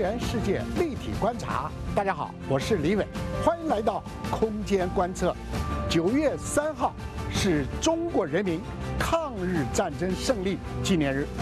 元世界立体观察。大家好，我是李伟，欢迎来到空间观测。9月3号是中国人民抗日战争胜利纪念日。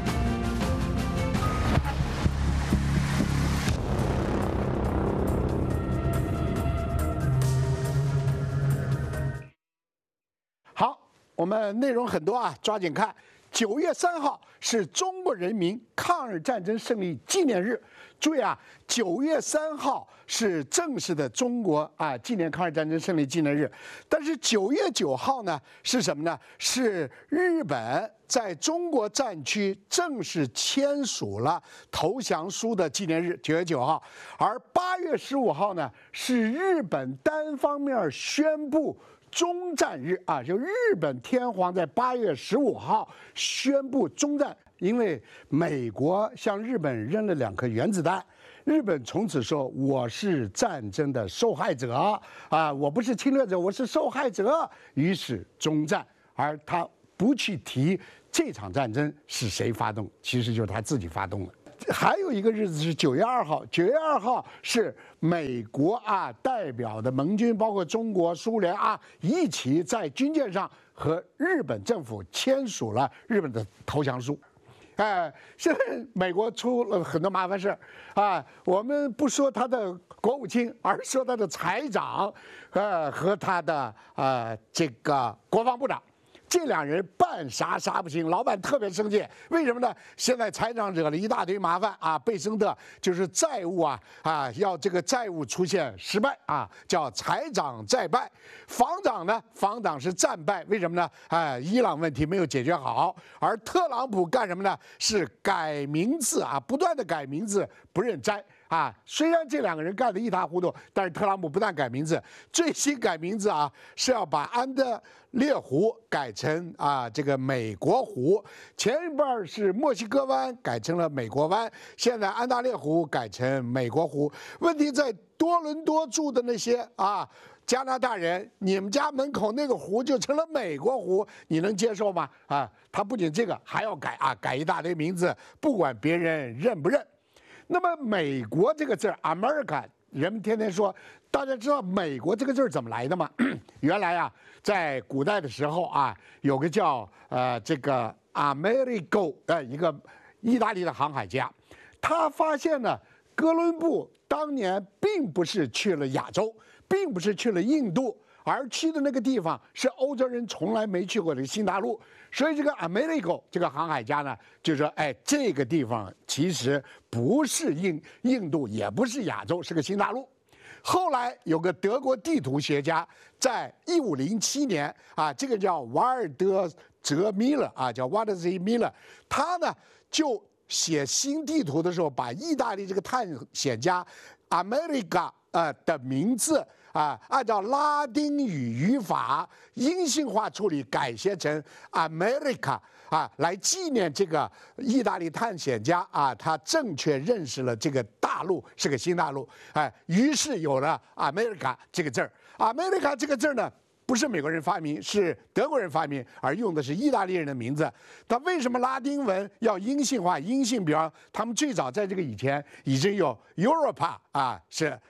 好，我们内容很多啊，抓紧看。9月3号是中国人民抗日战争胜利纪念日。注意啊，9月3号是正式的中国纪念抗日战争胜利纪念日。但是9月9号呢是什么呢？是日本在中国战区正式签署了投降书的纪念日，9月9号。而8月15号呢是日本单方面宣布终战日啊，就日本天皇在8月15号宣布终战，因为美国向日本扔了2颗原子弹，日本从此说我是战争的受害者啊，我不是侵略者，我是受害者，于是终战，而他不去提这场战争是谁发动，其实就是他自己发动的。还有一个日子是9月2号，9月2号是美国代表的盟军，包括中国、苏联一起在军舰上和日本政府签署了日本的投降书。现在美国出了很多麻烦事我们不说他的国务卿，而说他的财长，和他的这个国防部长。这2人办啥不行，老板特别生气，为什么呢？现在财长惹了一大堆麻烦贝森特就是债务要这个债务出现失败叫财长债败。防长呢，防长是战败，为什么呢？伊朗问题没有解决好。而特朗普干什么呢？是改名字不断的改名字，不认栽。虽然这2个人干得一塌糊涂，但是特朗普不但改名字，最新改名字是要把安德烈湖改成这个美国湖，前一半是墨西哥湾改成了美国湾，现在安大略湖改成美国湖。问题在多伦多住的那些加拿大人，你们家门口那个湖就成了美国湖，你能接受吗？他不仅这个还要改改一大堆名字，不管别人认不认。那么美国这个字 America， 人们天天说，大家知道美国这个字怎么来的吗？原来在古代的时候有个叫这个 Amerigo 一个意大利的航海家，他发现呢，哥伦布当年并不是去了亚洲，并不是去了印度，而去的那个地方是欧洲人从来没去过的新大陆。所以这个 Amerigo 这个航海家呢，就说这个地方其实不是印度，也不是亚洲，是个新大陆。后来有个德国地图学家，在1507年这个叫瓦尔德泽米勒叫瓦德泽米勒，他呢就写新地图的时候，把意大利这个探险家 America 的名字按照拉丁语法阴性化处理，改写成 America 来纪念这个意大利探险家他正确认识了这个大陆是个新大陆于是有了 America 这个字儿。America 这个字呢，不是美国人发明，是德国人发明，而用的是意大利人的名字。他为什么拉丁文要阴性化？阴性，比方他们最早在这个以前已经有 Europa 是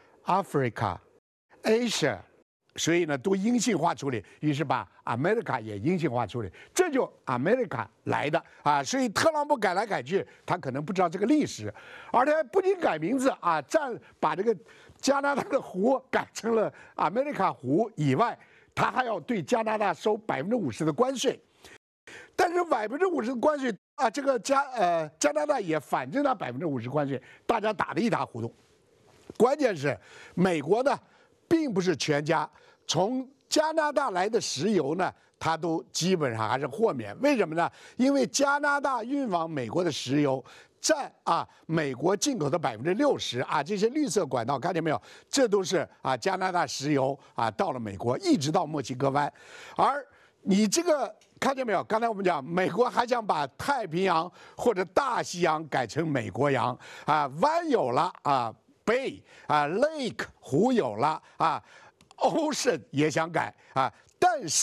Africa、Asia， 所以呢都阴性化处理，于是把 America 也阴性化处理，这就 America 来的所以特朗普改来改去，他可能不知道这个历史，而且不仅改名字把这个加拿大的湖改成了 America 湖以外，他还要对加拿大收50%的关税。但是50%的关税这个加拿大也反正他50%关税，大家打得一塌糊涂。关键是美国呢，并不是全家从加拿大来的石油呢，它都基本上还是豁免。为什么呢？因为加拿大运往美国的石油占美国进口的60%这些绿色管道看见没有？这都是加拿大石油到了美国，一直到墨西哥湾。而你这个看见没有？刚才我们讲，美国还想把太平洋或者大西洋改成美国洋湾有了Bay Lake 湖有了Ocean 也想改但是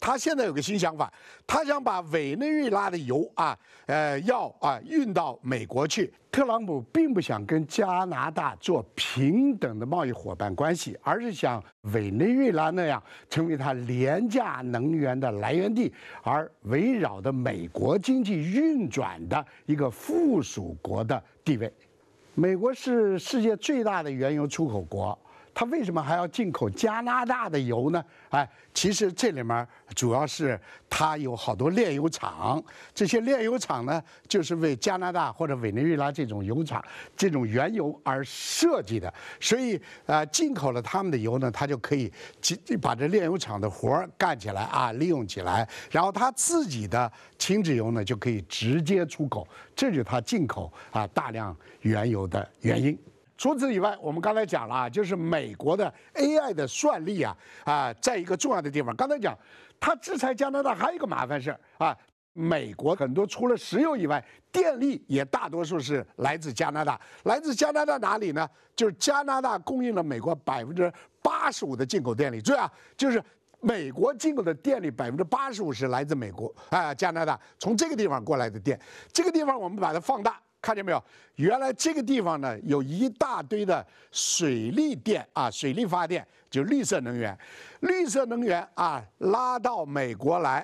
他现在有个新想法，他想把委内瑞拉的油运到美国去。特朗普并不想跟加拿大做平等的贸易伙伴关系，而是想委内瑞拉那样成为他廉价能源的来源地，而围绕着美国经济运转的一个附属国的地位。美国是世界最大的原油出口国。它为什么还要进口加拿大的油呢？其实这里面主要是它有好多炼油厂，这些炼油厂呢，就是为加拿大或者委内瑞拉这种油厂、这种原油而设计的。所以进口了他们的油呢，它就可以把这炼油厂的活干起来利用起来，然后它自己的轻质油呢就可以直接出口，这就是它进口大量原油的原因。除此以外，我们刚才讲了就是美国的 AI 的算力在一个重要的地方。刚才讲，它制裁加拿大还有一个麻烦事美国很多除了石油以外，电力也大多数是来自加拿大。来自加拿大哪里呢？就是加拿大供应了美国85%的进口电力。注意就是美国进口的电力85%是来自美国加拿大，从这个地方过来的电。这个地方我们把它放大。看见没有？原来这个地方呢，有一大堆的水力电水力发电，就是绿色能源。绿色能源拉到美国来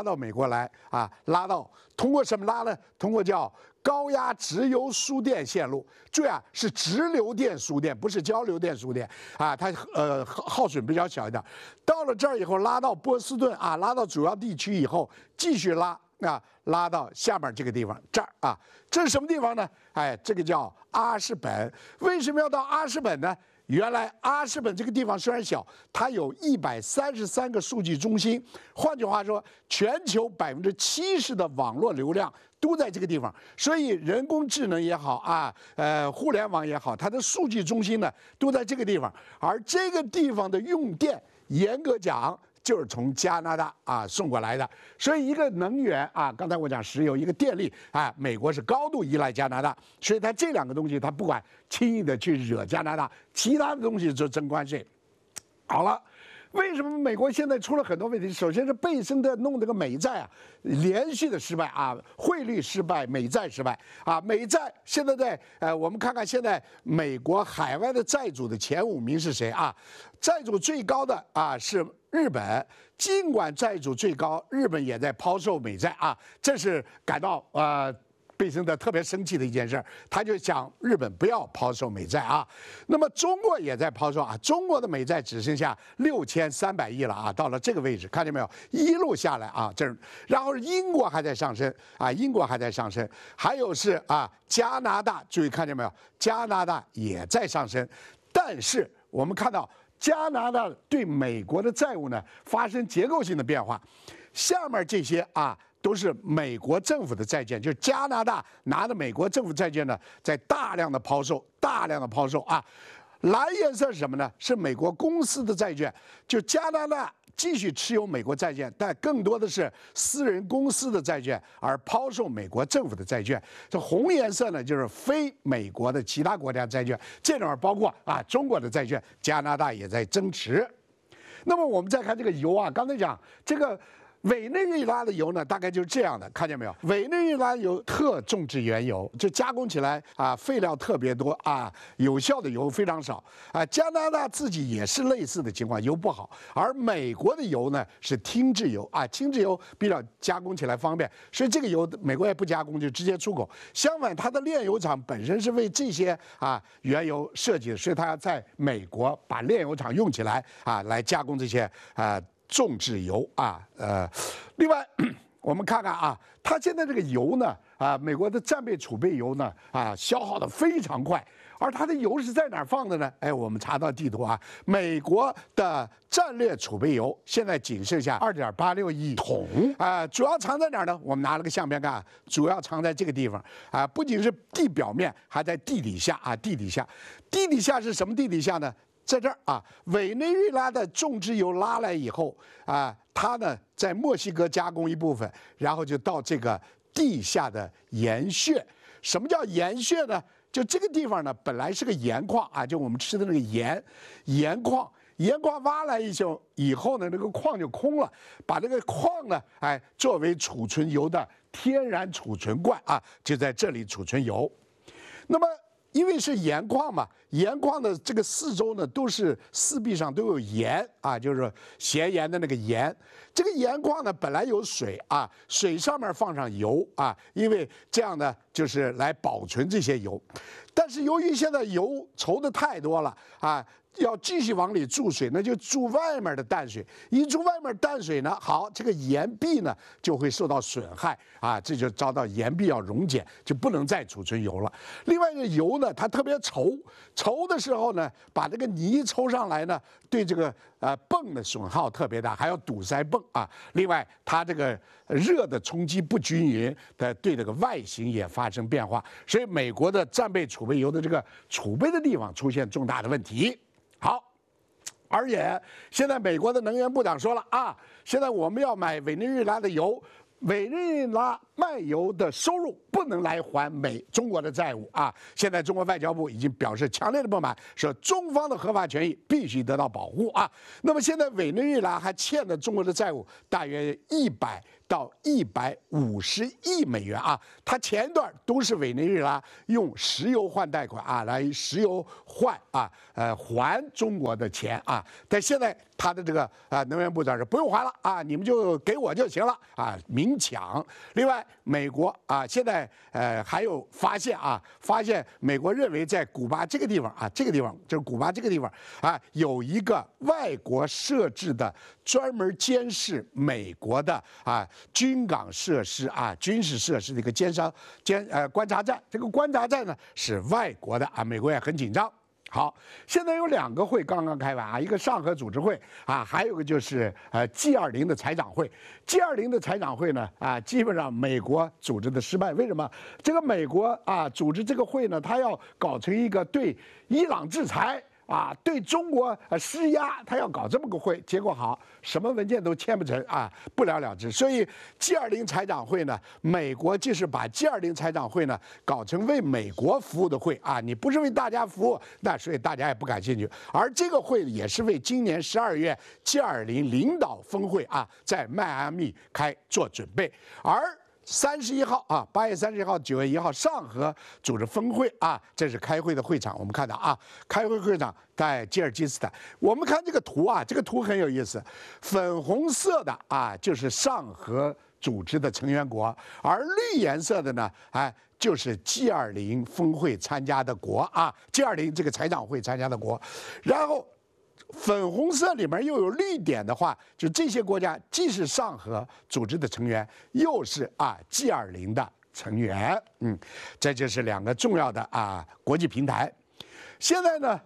通过什么拉呢？通过叫高压直流输电线路。注意是直流电输电，不是交流电输电它耗损比较小一点。到了这儿以后，拉到波士顿拉到主要地区以后，继续拉到下面这个地方，这儿这是什么地方呢？这个叫阿什本。为什么要到阿什本呢？原来阿什本这个地方虽然小，它有133个数据中心，换句话说，全球70%的网络流量都在这个地方。所以人工智能也好互联网也好，它的数据中心呢都在这个地方。而这个地方的用电，严格讲，就是从加拿大送过来的。所以一个能源刚才我讲石油，一个电力美国是高度依赖加拿大，所以它这两个东西它不管轻易的去惹加拿大，其他的东西就征关税。好了。为什么美国现在出了很多问题？首先是贝森特弄这个美债连续的失败汇率失败，美债失败美债现在我们看看现在美国海外的债主的前5名是谁债主最高的是日本，尽管债主最高，日本也在抛售美债这是感到贝森特特别生气的一件事，他就想日本不要抛售美债那么中国也在抛售中国的美债只剩下6300亿了到了这个位置，看见没有？一路下来然后英国还在上升英国还在上升，还有是加拿大，注意看见没有？加拿大也在上升，但是我们看到加拿大对美国的债务呢发生结构性的变化，下面这些都是美国政府的债券，就是加拿大拿的美国政府债券呢，在大量的抛售蓝颜色是什么呢？是美国公司的债券，就加拿大继续持有美国债券，但更多的是私人公司的债券，而抛售美国政府的债券。这红颜色呢，就是非美国的其他国家债券，这里面包括中国的债券，加拿大也在增持。那么我们再看这个油刚才讲这个。委内瑞拉的油呢，大概就是这样的，看见没有？委内瑞拉油特种植原油，就加工起来废料特别多有效的油非常少加拿大自己也是类似的情况，油不好。而美国的油呢是轻质油轻质油比较加工起来方便，所以这个油美国也不加工，就直接出口。相反，它的炼油厂本身是为这些原油设计的，所以它要在美国把炼油厂用起来来加工这些种植油另外我们看看它现在这个油呢美国的战备储备油呢消耗的非常快，而它的油是在哪儿放的呢？我们查到地图美国的战略储备油现在仅剩下2.86亿桶主要藏在哪儿呢？我们拿了个相片看，主要藏在这个地方不仅是地表面，还在地底下地底下是什么地底下呢？在这儿委内瑞拉的种植油拉来以后它呢在墨西哥加工一部分，然后就到这个地下的盐穴。什么叫盐穴呢？就这个地方呢本来是个盐矿就我们吃的那个盐矿， 盐矿挖来以后呢，这个矿就空了，把这个矿呢，作为储存油的天然储存罐啊，就在这里储存油。那么因为是盐矿嘛，盐矿的这个四周呢都是四壁上都有盐啊，就是咸盐的那个盐。这个盐矿呢本来有水啊，水上面放上油啊，因为这样呢就是来保存这些油。但是由于现在油稠的太多了啊，要继续往里注水，那就注外面的淡水。一注外面淡水呢，好，这个盐壁呢就会受到损害啊，这就遭到盐壁要溶解，就不能再储存油了。另外，这油呢它特别稠，稠的时候呢，把这个泥抽上来呢，对这个泵的损耗特别大，还要堵塞泵啊。另外，它这个热的冲击不均匀的，对这个外形也发生变化，所以美国的战备储备油的这个储备的地方出现重大的问题。好，而且现在美国的能源部长说了啊，现在我们要买委内瑞拉的油，委内瑞拉卖油的收入不能来还中国的债务啊！现在中国外交部已经表示强烈的不满，说中方的合法权益必须得到保护啊！那么现在委内瑞拉还欠的中国的债务大约100到150亿美元啊！它前一段都是委内瑞拉用石油换贷款啊，来石油换啊，还中国的钱啊！但现在他的这个能源部长是不用还了啊，你们就给我就行了啊，明抢。另外，美国啊，现在还有发现美国认为在古巴这个地方啊，这个地方就是古巴这个地方啊，有一个外国设置的专门监视美国的军港设施啊，军事设施的一个观察站。这个观察站呢是外国的啊，美国也很紧张。好，现在有2个会刚刚开完啊，一个上合组织会啊，还有个就是G20的财长会。G20的财长会呢基本上美国组织的失败。为什么？这个美国组织这个会呢，他要搞成一个对伊朗制裁。对中国施压，他要搞这么个会，结果好，什么文件都签不成啊，不了了之。所以 G20 财长会呢，美国就是把 G20 财长会呢搞成为美国服务的会啊，你不是为大家服务，那所以大家也不感兴趣。而这个会也是为今年12月 G20 领导峰会在迈阿密做准备。而31号8月31号、9月1号上合组织峰会这是开会的会场。我们看到开会场在吉尔吉斯坦。我们看这个图这个图很有意思，粉红色的就是上合组织的成员国，而绿颜色的呢就是 G20 峰会参加的国G20 这个财长会参加的国，然后。粉红色里面又有绿点的话，就这些国家既是上合组织的成员，又是G20 的成员。这就是2个重要的国际平台。现在呢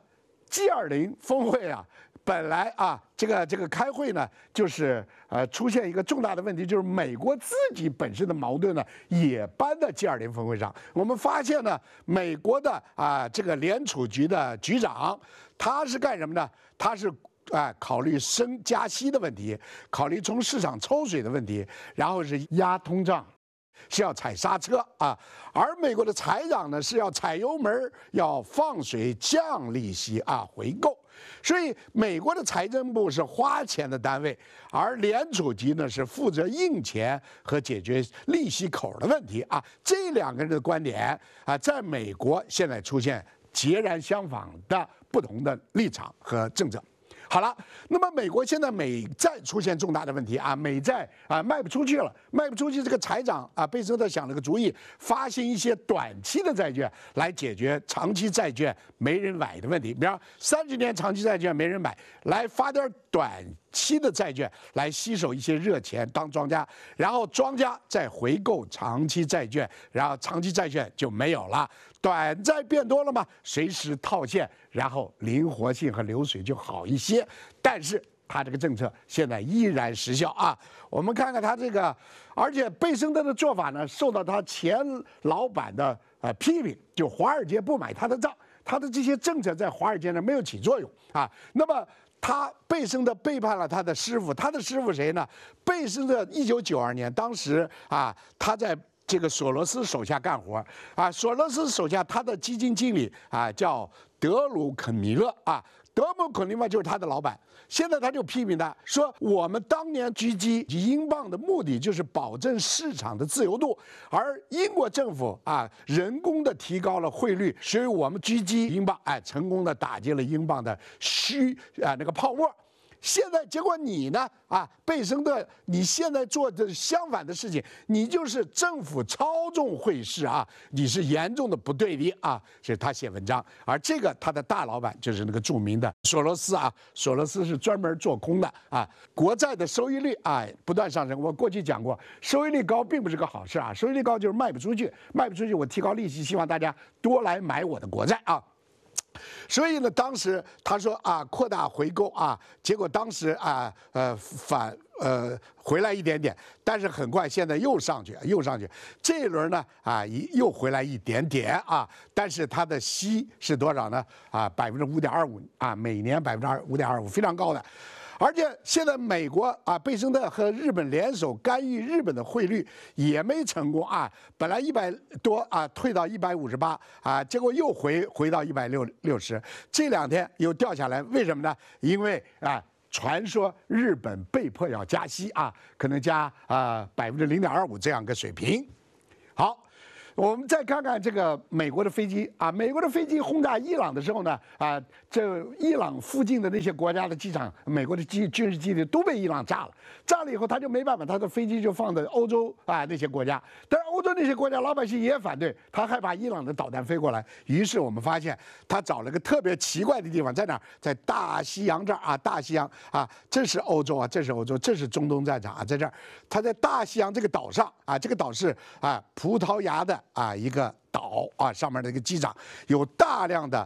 ，G20 峰会本来这个开会呢，就是出现一个重大的问题，就是美国自己本身的矛盾呢，也搬到 G20 峰会上。我们发现呢，美国的这个联储局的局长，他是干什么呢？他是考虑加息的问题，考虑从市场抽水的问题，然后是压通胀。是要踩刹车而美国的财长呢是要踩油门，要放水降利息回购。所以美国的财政部是花钱的单位，而联储局呢是负责印钱和解决利息口的问题这2个人的观点在美国现在出现截然相反的不同的立场和政策。好了，那么美国现在美债出现重大的问题美债卖不出去了，卖不出去。这个财长贝斯特想了个主意，发行一些短期的债券来解决长期债券没人买的问题。比方30年长期债券没人买，来发点短期的债券来吸收一些热钱当庄家，然后庄家再回购长期债券，然后长期债券就没有了，短债变多了嘛，随时套现，然后灵活性和流水就好一些。但是他这个政策现在依然失效我们看看他这个，而且贝森特的做法呢，受到他前老板的批评，就华尔街不买他的账，他的这些政策在华尔街呢没有起作用那么贝森特背叛了他的师傅，他的师傅谁呢？贝森特1992年，当时他在这个索罗斯手下干活索罗斯手下他的基金经理叫德鲁肯尼勒德蒙肯利曼就是他的老板。现在他就批评他说，我们当年狙击英镑的目的就是保证市场的自由度，而英国政府人工的提高了汇率，所以我们狙击英镑，成功的打击了英镑的那个泡沫。现在结果你呢？贝森特，你现在做的相反的事情，你就是政府操纵汇市你是严重的不对的是他写文章，而这个他的大老板就是那个著名的索罗斯索罗斯是专门做空的国债的收益率不断上升。我过去讲过，收益率高并不是个好事收益率高就是卖不出去，我提高利息，希望大家多来买我的国债所以呢，当时他说扩大回购结果当时回来一点点，但是很快现在又上去，这一轮呢又回来一点点但是它的息是多少呢？5.25%每年5.25%，非常高的。而且现在美国贝森特和日本联手干预日本的汇率也没成功本来100多退到158结果又回到160，这2天又掉下来，为什么呢？因为传说日本被迫要加息可能加0.25%这样个水平。好。我们再看看这个美国的飞机美国的飞机轰炸伊朗的时候呢这伊朗附近的那些国家的机场，美国的军事基地都被伊朗炸了以后，他就没办法，他的飞机就放在欧洲那些国家，但是欧洲那些国家老百姓也反对，他害怕伊朗的导弹飞过来，于是我们发现他找了个特别奇怪的地方，在哪儿？在大西洋这儿大西洋这是欧洲这是欧洲，这是中东战场在这儿，他在大西洋这个岛上这个岛是葡萄牙的一个岛上面的一个机场有大量的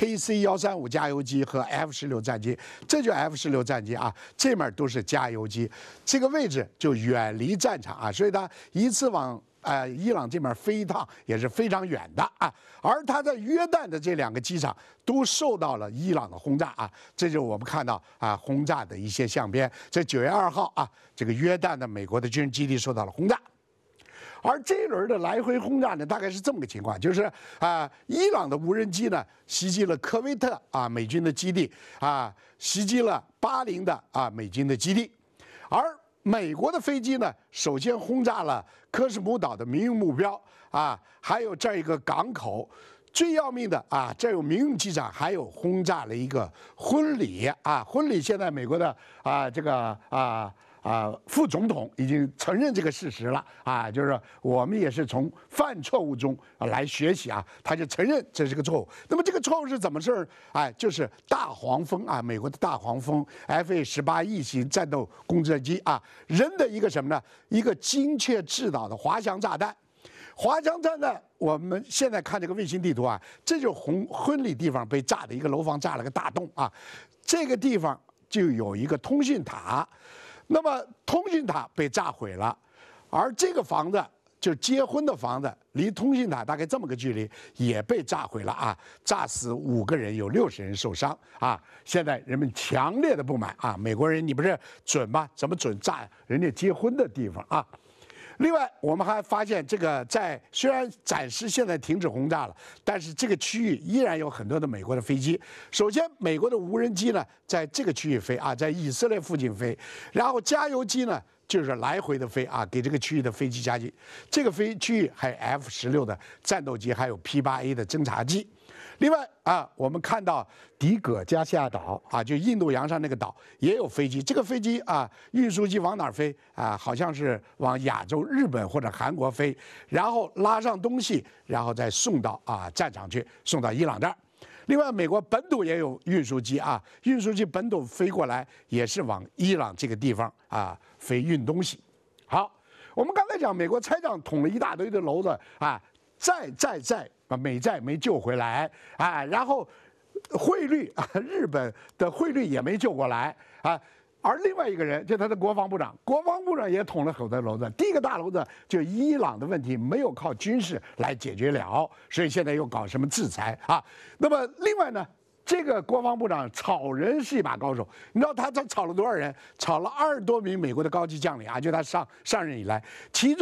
KC-135加油机和 F-16战机，这就 F-16战机这面都是加油机，这个位置就远离战场所以它一次往伊朗这面飞一趟也是非常远的而它在约旦的这2个机场都受到了伊朗的轰炸这就是我们看到轰炸的一些相片。这9月2号这个约旦的美国的军事基地受到了轰炸。而这一轮的来回轰炸呢，大概是这么个情况，就是伊朗的无人机呢袭击了科威特美军的基地袭击了巴林的美军的基地，而美国的飞机呢首先轰炸了科什姆岛的民用目标还有这一个港口。最要命的这有民用机场，还有轰炸了一个婚礼婚礼现在美国的这个副总统已经承认这个事实了就是我们也是从犯错误中来学习他就承认这是个错误。那么这个错误是怎么事就是大黄蜂美国的大黄蜂 FA-18E 型战斗攻击机扔的一个什么呢？一个精确制导的滑翔炸弹。滑翔炸弹，我们现在看这个卫星地图这就是婚礼地方被炸的一个楼房炸了个大洞这个地方就有一个通讯塔，那么通讯塔被炸毁了，而这个房子就是结婚的房子，离通讯塔大概这么个距离，也被炸毁了炸死5个人，有60人受伤现在人们强烈的不满美国人你不是准吗？怎么准炸人家结婚的地方另外，我们还发现这个虽然暂时现在停止轰炸了，但是这个区域依然有很多的美国的飞机。首先，美国的无人机呢在这个区域飞在以色列附近飞，然后加油机呢就是来回的飞给这个区域的飞机加机。这个区域还有 F-16的战斗机，还有 P-8A 的侦察机。另外我们看到迪戈加西亚岛就印度洋上那个岛也有飞机，这个飞机运输机往哪儿飞好像是往亚洲日本或者韩国飞，然后拉上东西，然后再送到战场去，送到伊朗这儿。另外，美国本土也有运输机运输机本土飞过来也是往伊朗这个地方飞运东西。好，我们刚才讲美国财长捅了一大堆的篓子债美债没救回来然后汇率日本的汇率也没救过来而另外一个人就他的国防部长也捅了很多篓子。第一个大篓子就伊朗的问题没有靠军事来解决了，所以现在又搞什么制裁那么另外呢，这个国防部长炒人是一把高手，你知道他炒了多少人？炒了20多名美国的高级将领就他上任以来，其中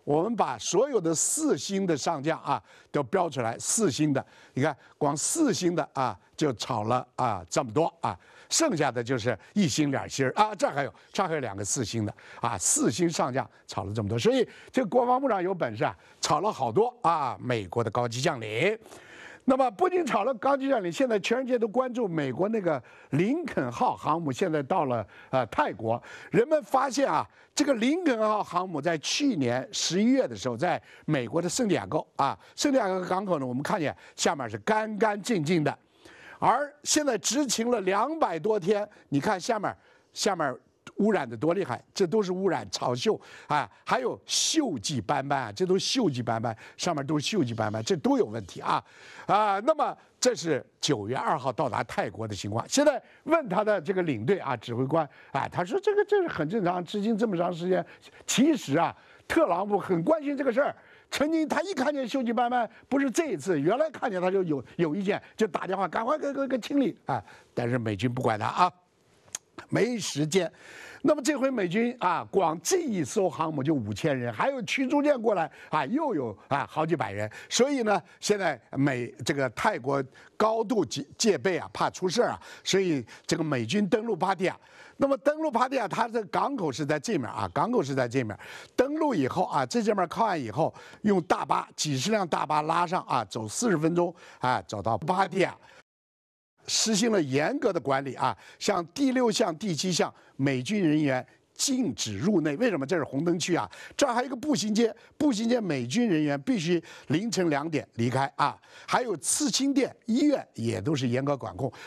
我们把所有的4星的上将啊都标出来，4星的，你看光4星的啊就炒了啊这么多啊，剩下的就是1星2星啊，这还有2个4星的啊，4星上将炒了这么多，所以这个国防部长有本事啊，炒了好多啊美国的高级将领。那么不仅炒了高级将领，现在全世界都关注美国那个林肯号航母现在到了泰国，人们发现啊，这个林肯号航母在去年11月的时候，在美国的圣地亚哥啊，圣地亚哥港口呢，我们看见下面是干干净净的，而现在执勤了200多天，你看下面污染的多厉害，这都是污染草锈啊，还有锈迹斑斑啊，这都锈迹斑斑，上面都是锈迹斑斑，这都有问题啊那么这是9月2号到达泰国的情况。现在问他的这个领队啊，指挥官他说这是很正常，执勤这么长时间。其实啊，特朗普很关心这个事儿。曾经他一看见锈迹斑斑，不是这一次，原来看见他就有意见，就打电话赶快给清理啊。但是美军不管他啊，没时间。那么这回美军啊，光这一艘航母就5000人，还有驱逐舰过来啊，又有好几百人。所以呢，现在这个泰国高度戒备啊，怕出事啊，所以这个美军登陆芭提雅。那么登陆芭提雅，它的港口是在这面啊，港口是在这面。登陆以后啊，这面靠岸以后，用大巴几十辆大巴拉上啊，走40分钟啊，走到芭提雅。实行了严格的管理啊，像第6项、第7项，美军人员禁止入内。为什么？这是红灯区啊，这儿还有一个步行街，步行街美军人员必须凌晨2点离开啊。还有刺青店、医院也都是严格管控。